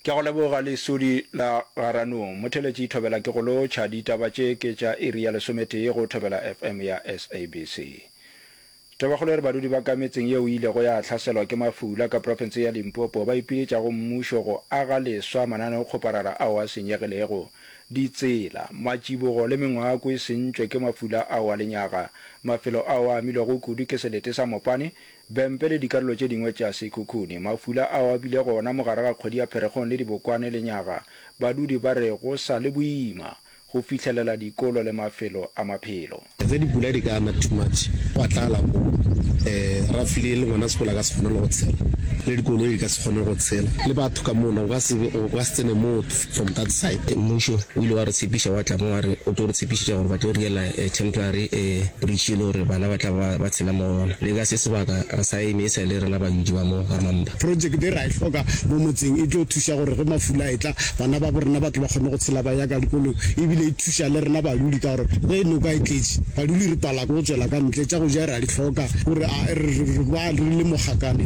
ke go leboga le sodi la garanong motheletši thobela ke go lo tšha ditaba tše ke tša iri ya lesometee go thobela FM ya SABC. Tabagolo re badudi ba ka metseng yeo ile go ya hlaselwa ke mafula ka province ya Limpopo ba ipiletša go mmušo go aga leswa mananeo kgoparara ao a senyegilego ditsela matšibogo le mengwako e sentšwe ke mafula ao a lenyaga mafelo ao a amilwego kudu ke selete sa Mopane Bempe le dikarolo tše dingwe tša Sekhukhune mafula ao a bile gona mogare ga kgwedi ya Pherekgong le Dibokwane lenyaga badudi ba re go sa le boima go fitlhelela dikolo le mafelo a maphelo tse di pula di ka ana too much wa tlala mo ra file le ngwana sekola ka se kgone go tsela le dikolo di ka se kgone go tsela le batho ka mona ga se tsene mo from that side mmušo o ile wa re tshepiša wa tla mo wa re o tlo re tshepišitša gore ba tlo riela temporary bridge le gore bana ba tla ba tshela mo ona le ka se sebaka ra sa emisa le rena badudi ba mo ga mamba project e ra e hloka mo motseng e tlo thuša gore ge mafula e tla bana ba borena ba tlo ba kgone go tshela ba ya ka dikolong ebile e thuša le rena badudi ka gore ge noka e tletse badudi re pala go tswela ka ntle tša go ja ra di hloka gore ba re le mogakane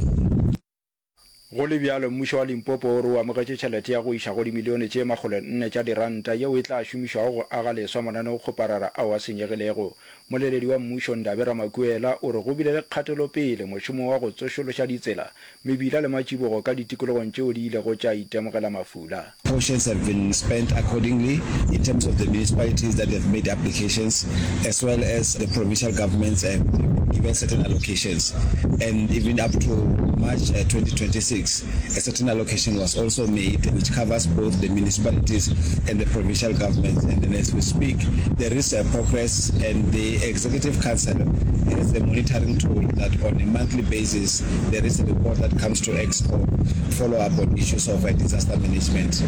go le bjalo mmušo wa Limpopo o re o amogetše tšhelete ya go iša go dimilione tše makgolo 4 tša diranta yeo e tla šomišwago go aga leswa mananeo kgoparara ao a senyegilego moleledi wa mmušo Ndabe Ramakuela o re go bile le kgatelopele mošomo wa go tsošološa ditsela mebila le matšibogo ka ditikologong tšeo di ilego tša itemogela mafula. Portions have been spent accordingly in terms of the municipalities that have made applications as well as the provincial governments and given certain allocations, and even up to March 2026 a certain allocation was also made which covers both the municipalities and the provincial governments, and then as we speak there is a progress, and the Executive Council has a monitoring tool that on a monthly basis there is a report that comes to Expo follow up on issues of disaster management.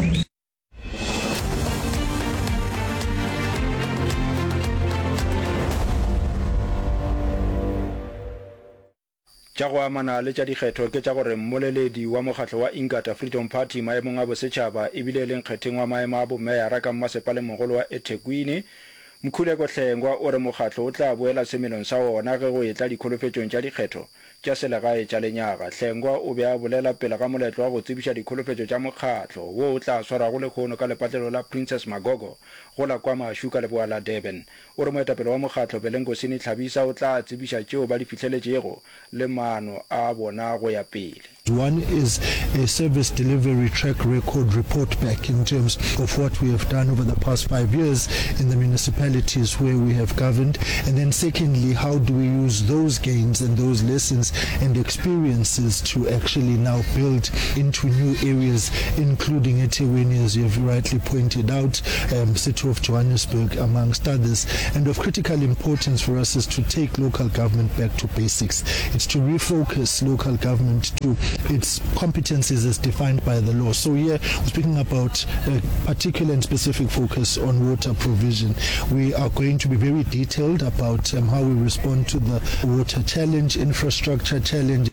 tša go amana le tša dikgetho ke tša gore mmoleledi wa mokgatlo wa Inkatha Freedom Party maemong a bosetšhaba ebile le nkgetheng wa maemo a bomeyara ka mmasepala mogolo wa eThekwini Mkhuleko Hlengwa o re mokgatlo o tla boela semelong sa wona ge go etla dikholofetšong tša dikgetho tša selegae tša lenyaga. Hlengwa o be a bolela pele ga moletlo wa go tsebiša dikholofetšo tša mokgatlo wo o tla swarago lekgono ka lepatlelo la Princess Magogo go la kwa Mashu ka leboa la Durban. O re moetapele wa mokgatlo Belengosini Tlhabisa o tla tsebiša tšeo ba di fitlheletšego le maano a bona go ya pele. One is a service delivery track record report back in terms of what we have done over the past 5 years in the municipalities where we have governed. And then secondly, how do we use those gains and those lessons and experiences to actually now build into new areas, including eThekwini, as you have rightly pointed out, City of Johannesburg, amongst others. And of critical importance for us is to take local government back to basics. It's to refocus local government to its competencies as defined by the law. So here we're speaking about a particular and specific focus on water provision. We are going to be very detailed about how we respond to the water challenge, infrastructure challenge.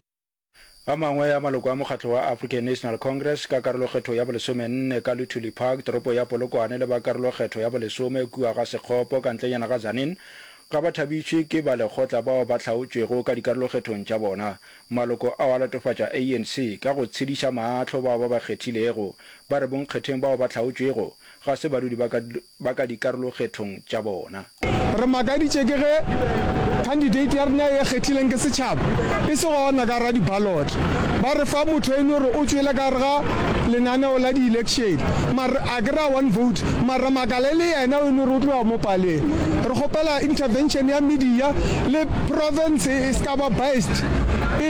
A mangwe ya maloko a mokgatlo wa African National Congress ka karolokgetho ya bolesome ka Luthuli Park toropo ya Polokwane le ba karolokgetho ya bolesome kua ga Sekgopo ka ntlenyana ga Tzaneen ka ba thabitšwe ke ba lekgotla bao ba hlaotšwego ka dikarolokgethong tša bona. Maloko a wa latofatša ANC ka go tshediša maatlo bao ba kgethilego ba re bonkgetheng bao ba hlaotšwego ga se badudi ba ka dikarolokgethong tša bona. Re makaditše ke ge candidate ya rena e kgethileng ke setšhaba e se gona ka ra di-ballot ba re fa motho ene gore o tšwele ka re ga lenaneo la di-election mare a ke ra one vote mare makala le yena o ene gore o tloa mo paleng. Re kgopela intervention ya media le province e se ka ba based e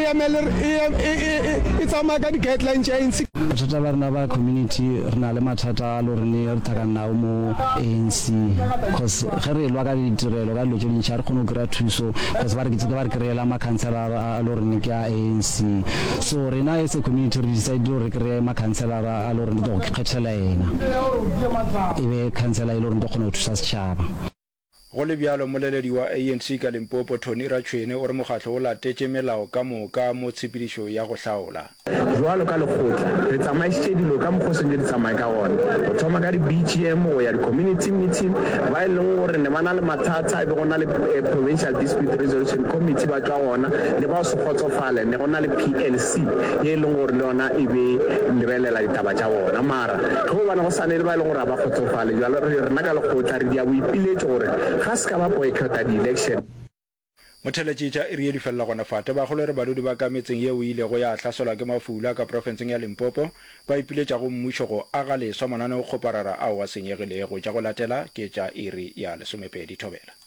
tsamaya ka di-guideline tša ANC. Mathata ba rena ba community re na le mathata a le gorene re thakannao mo ANC because ge re lwa ka ditirelo ka dilo tše dintšha re kgone go kry-a thuso because ba re kry-ela makhanselara a le gorene ke a ANC. So rena as a community re decide gore re kry-e makhanselara a le gorene go kgethela ena e be khansela e le gorene go kgone go thusa setšhaba. Go le bjalo moleledi wa ANC ka Limpopo Tony Ratšhwene o re mokgatlo o latetše melao ka moka mo tshepedišo ya go hlaola. jwalo ka lekgotla re tsamaisitse dilo ka mokgwa seng di tsamaya ka ona o thoma ka di-BGM o ya di-community meeting ba e leng gore ne ba na le mathata e be go na le provincial dispute resolution committee ba tswa gona le ba se kgotsofale ne go na le PLC ye e leng gore le yona e be lebelela ditaba tsa bona mara go bana go sane le ba e leng gore ba kgotsofale jalo re nna ka lekgotla re dia boipiletse gore ga se ka ba boycott di-election. motheletši tša area di fella gona fate ba kgolo re badudi ba ka metseng yeo ile go ya hlaselwa ke mafula ka profenseng ya Limpopo ba ipiletša go mmušo go aga leswa mananeo kgoparara ao a senyegilego tša go latela ke tša iri ya 12 Thobela.